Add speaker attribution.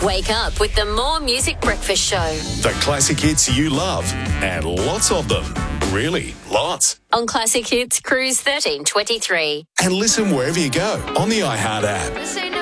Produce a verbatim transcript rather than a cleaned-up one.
Speaker 1: Wake up with the More Music Breakfast Show.
Speaker 2: The classic hits you love, and lots of them. Really, lots.
Speaker 1: On Classic Hits Cruise thirteen twenty-three.
Speaker 2: And listen wherever you go on the iHeart app.